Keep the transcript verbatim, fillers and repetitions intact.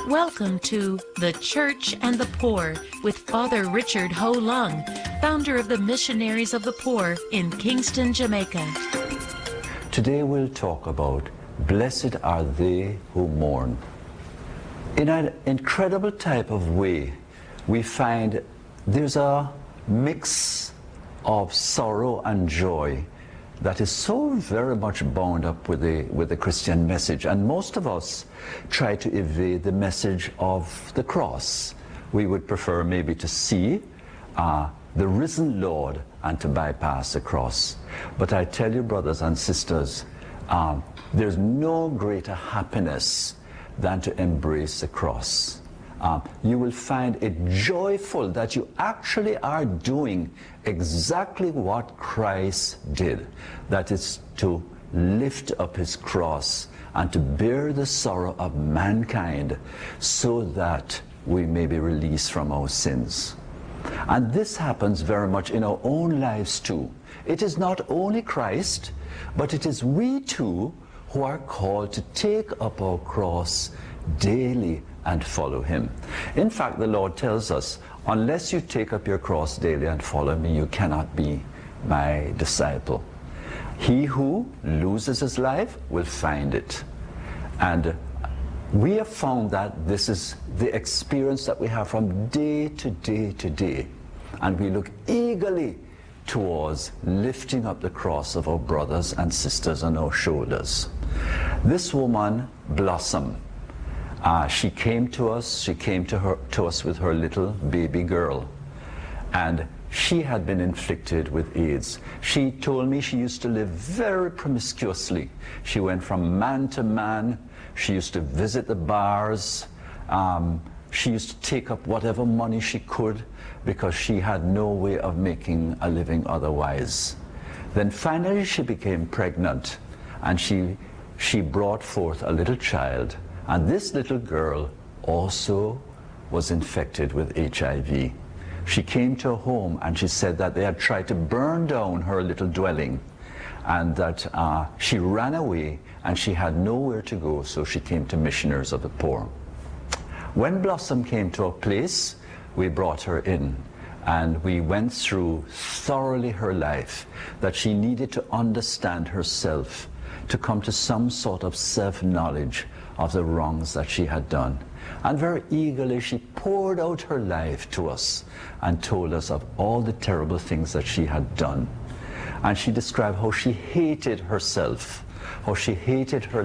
Welcome to The Church and the Poor with Father Richard Ho Lung, founder of the Missionaries of the Poor in Kingston, Jamaica. Today we'll talk about blessed are they who mourn. In an incredible type of way, we find there's a mix of sorrow and joy that is so very much bound up with the, with the Christian message. And most of us try to evade the message of the cross. We would prefer maybe to see uh, the risen Lord and to bypass the cross. But I tell you, brothers and sisters, um, there's no greater happiness than to embrace the cross. Um, you will find it joyful that you actually are doing exactly what Christ did. That is to lift up his cross and to bear the sorrow of mankind so that we may be released from our sins. And this happens very much in our own lives too. It is not only Christ, but it is we too who are called to take up our cross daily and follow him. In fact, the Lord tells us, unless you take up your cross daily and follow me, you cannot be my disciple. He who loses his life will find it. And we have found that this is the experience that we have from day to day to day. And we look eagerly towards lifting up the cross of our brothers and sisters on our shoulders. This woman, Blossom, Uh, she came to us, she came to, her, to us with her little baby girl, and she had been inflicted with AIDS. She told me she used to live very promiscuously. She went from man to man. She used to visit the bars. Um, she used to take up whatever money she could because she had no way of making a living otherwise. Then finally she became pregnant, and she, she brought forth a little child. And this little girl also was infected with H I V. She came to her home and she said that they had tried to burn down her little dwelling, and that uh, she ran away and she had nowhere to go, so she came to Missionaries of the Poor. When Blossom came to our place, we brought her in and we went through thoroughly her life, that she needed to understand herself, to come to some sort of self-knowledge of the wrongs that she had done. And very eagerly she poured out her life to us and told us of all the terrible things that she had done. And she described how she hated herself, how she hated her